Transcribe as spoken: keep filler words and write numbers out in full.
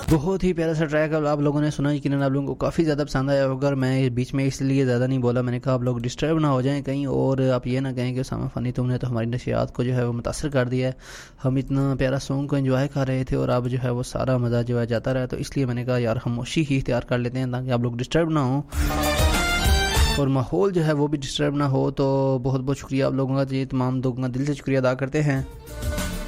बहुत ही प्यारा सा ट्रैक आप लोगों ने सुना, यकीनन आप लोगों को काफ़ी ज़्यादा पसंद आया होगा। मैं बीच में इसलिए ज़्यादा नहीं बोला, मैंने कहा आप लोग डिस्टर्ब ना हो जाएं कहीं और आप ये ना कहें कि उसामा फ़नी तुमने तो हमारी नशियात को जो है वो मुतासर कर दिया है। हम इतना प्यारा सॉन्ग को एंजॉय कर रहे थे और अब जो है वो सारा मज़ा जो है जाता रहा, तो इसलिए मैंने कहा यार खामोशी ही इख्तियार कर लेते हैं ताकि आप लोग डिस्टर्ब ना हो और माहौल जो है वो भी डिस्टर्ब ना हो। तो बहुत बहुत शुक्रिया आप लोगों का, ये तमाम लोगों का दिल से शुक्रिया अदा करते हैं।